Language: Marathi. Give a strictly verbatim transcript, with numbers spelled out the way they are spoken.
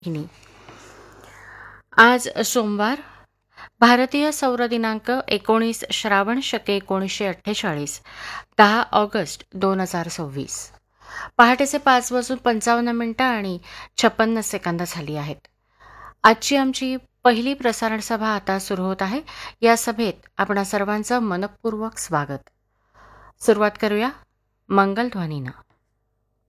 हिनी. आज सोमवार, भारतीय सौर दिनांक एकोणीस श्रावण शके एकोणीसशे अठ्ठेचाळीस, दहा ऑगस्ट दोन हजार सव्वीस. पहाटेचे पाच वाजून पंचावन्न मिनिटं आणि छप्पन्न सेकंद झाली आहेत. आजची आमची पहिली प्रसारण सभा आता सुरू होत आहे. या सभेत आपणा सर्वांचं मनपूर्वक स्वागत. सुरुवात करूया मंगलध्वनीनं.